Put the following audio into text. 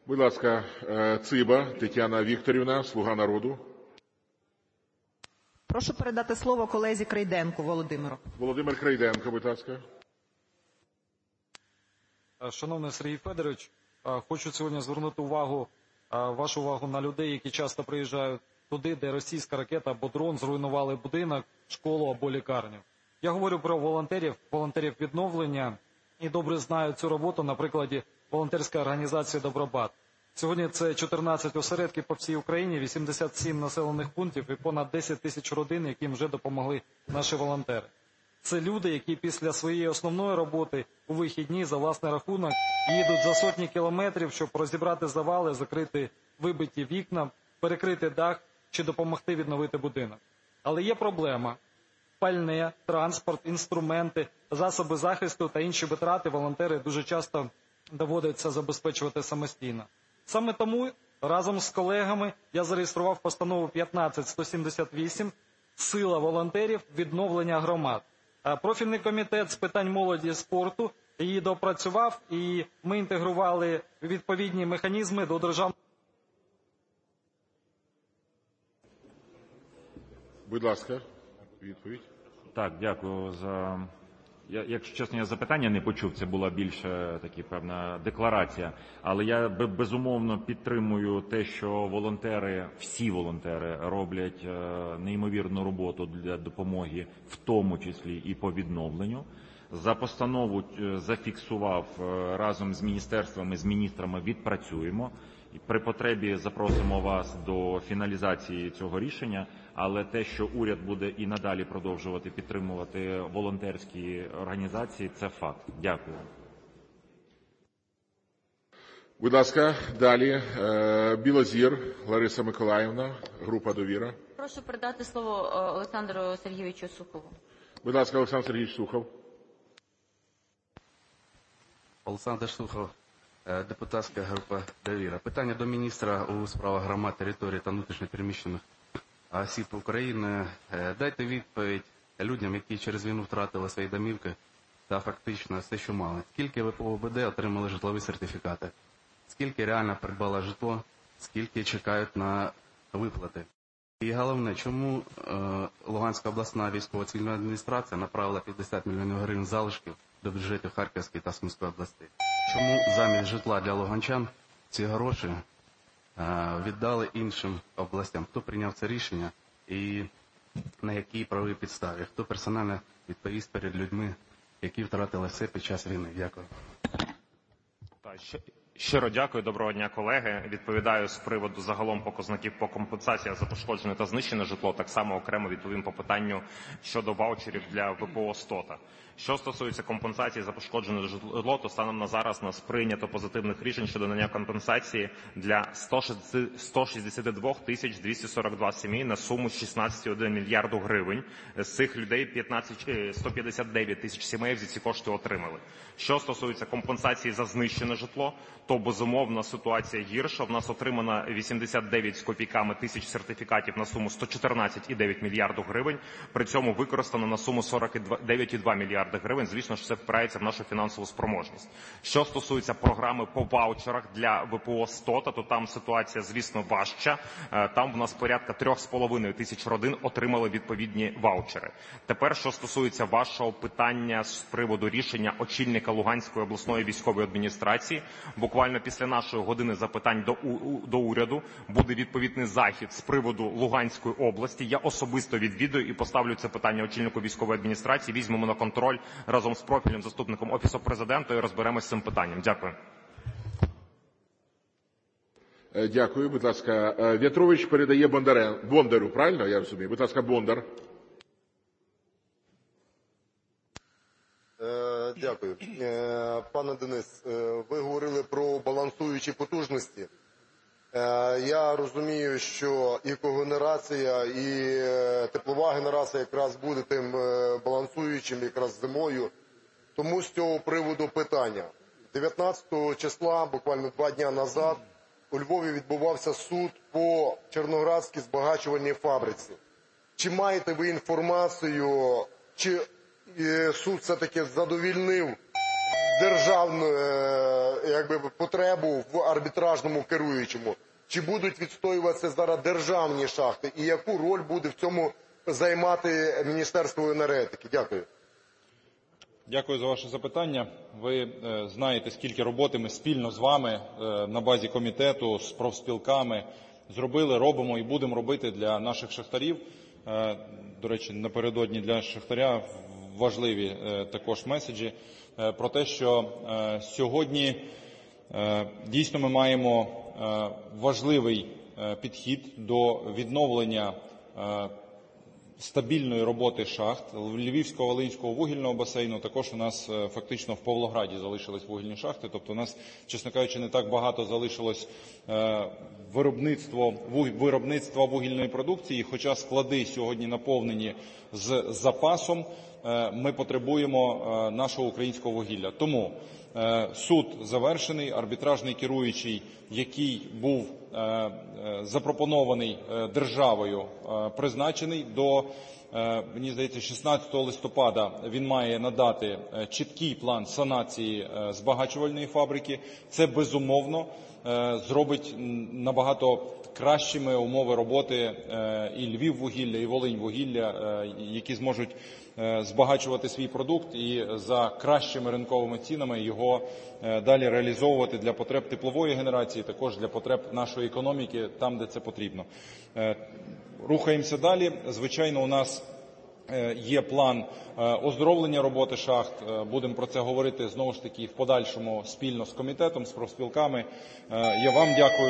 Будь ласка, Циба Тетяна Вікторівна, "Слуга народу". Прошу передати слово колезі Крейденку Володимиру. Володимир Крейденко, будь ласка. Шановний Сергій Федорович, хочу сьогодні звернути вашу увагу на людей, які часто приїжджають туди, де російська ракета або дрон зруйнували будинок, школу або лікарню. Я говорю про волонтерів відновлення, і добре знаю цю роботу на прикладі волонтерської організації «Добробат». Сьогодні це 14 осередків по всій Україні, 87 населених пунктів і понад 10 тисяч родин, яким вже допомогли наші волонтери. Це люди, які після своєї основної роботи у вихідні за власний рахунок їдуть за сотні кілометрів, щоб розібрати завали, закрити вибиті вікна, перекрити дах чи допомогти відновити будинок. Але є проблема. Пальне, транспорт, інструменти, засоби захисту та інші витрати волонтери дуже часто доводиться забезпечувати самостійно. Саме тому разом з колегами я зареєстрував постанову 15178 «Сила волонтерів. Відновлення громад». Профільний комітет з питань молоді і спорту її доопрацював, і ми інтегрували відповідні механізми до державного. Будь ласка, відповідь. Так, дякую за... Якщо чесно, я запитання не почув, це була більше така певна декларація. Але я безумовно підтримую те, що волонтери, всі волонтери роблять неймовірну роботу для допомоги, в тому числі і по відновленню. За постанову зафіксував разом з міністерствами, з міністрами відпрацюємо. При потребі запросимо вас до фіналізації цього рішення, але те, що уряд буде і надалі продовжувати підтримувати волонтерські організації, це факт. Дякую. Будь ласка, далі. Білозір Лариса Миколаївна, група «Довіра». Прошу передати слово Олександру Сергійовичу Сухову. Будь ласка, Олександр Сергійович Сухов. Олександр Сухов, депутатська група «Довіра». Питання до міністра у справах громад, територій та внутрішньопереміщених осіб України. Дайте відповідь людям, які через війну втратили свої домівки та фактично все, що мали. Скільки ВПО ОБД отримали житлові сертифікати? Скільки реально придбало житло? Скільки чекають на виплати? І головне, чому Луганська обласна військово-цивільна адміністрація направила 50 мільйонів гривень залишків до бюджетів Харківської та Сумської областей? Чому замість житла для луганчан ці гроші віддали іншим областям? Хто прийняв це рішення і на якій правовій підставі? Хто персонально відповість перед людьми, які втратили все під час війни? Дякую. Щиро дякую. Доброго дня, колеги. Відповідаю з приводу загалом показників по компенсаціях за пошкоджене та знищене житло. Так само окремо відповім по питанню щодо ваучерів для ВПО «Стота». Що стосується компенсації за пошкоджене житло, то станом на зараз нас прийнято позитивних рішень щодо надання компенсації для 162 тисяч 242 сімей на суму 16,1 мільярду гривень. З цих людей 159 тисяч сімей за ці кошти отримали. Що стосується компенсації за знищене житло, то безумовно ситуація гірша. В нас отримано 89 з копійками тисяч сертифікатів на суму 114,9 мільярду гривень. При цьому використано на суму 49,2 мільярди гривень. Звісно ж, це впирається в нашу фінансову спроможність. Що стосується програми по ваучерах для ВПО «Стота», то там ситуація, звісно, важча. Там в нас порядка 3,5 тисяч родин отримали відповідні ваучери. Тепер, що стосується вашого питання з приводу рішення очільника Луганської обласної військової адміністрації, буквально після нашої години запитань до уряду буде відповідний захід з приводу Луганської області. Я особисто відвідую і поставлю це питання очільнику військової адміністрації, візьмемо на контроль разом з профільним заступником Офісу Президента і розберемося з цим питанням. Дякую. Дякую. Будь ласка, В'ятрович передає Бондару, правильно я розумію? Будь ласка, Бондар. Дякую. Пане Денис, ви говорили про балансуючі потужності. Я розумію, що і когенерація, і теплова генерація якраз буде тим балансуючим якраз зимою. Тому з цього приводу питання. 19 числа, буквально 2 дні назад, у Львові відбувався суд по Червоноградській збагачувальній фабриці. Чи маєте ви інформацію, чи суд все-таки задовільнив державну потребу в арбітражному керуючому? Чи будуть відстоюватися зараз державні шахти? І яку роль буде в цьому займати Міністерство енергетики? Дякую. Дякую за ваше запитання. Ви знаєте, скільки роботи ми спільно з вами на базі комітету, з профспілками зробили, робимо і будемо робити для наших шахтарів. До речі, напередодні для шахтаря важливі також меседжі про те, що сьогодні дійсно ми маємо важливий підхід до відновлення стабільної роботи шахт Львівського, Волинського вугільного басейну. Також у нас фактично в Павлограді залишились вугільні шахти. Тобто у нас, чесно кажучи, не так багато залишилось виробництва вугільної продукції, хоча склади сьогодні наповнені з запасом, ми потребуємо нашого українського вугілля. Тому суд завершений, арбітражний керуючий, який був запропонований державою, призначений до, мені здається, 16 листопада він має надати чіткий план санації збагачувальної фабрики. Це, безумовно, зробить набагато кращими умови роботи і Львіввугілля, і Волиньвугілля, які зможуть збагачувати свій продукт і за кращими ринковими цінами його далі реалізовувати для потреб теплової генерації, також для потреб нашої економіки, там, де це потрібно. Рухаємося далі. Звичайно, у нас є план оздоровлення роботи шахт. Будемо про це говорити, знову ж таки, в подальшому спільно з комітетом, з профспілками. Я вам дякую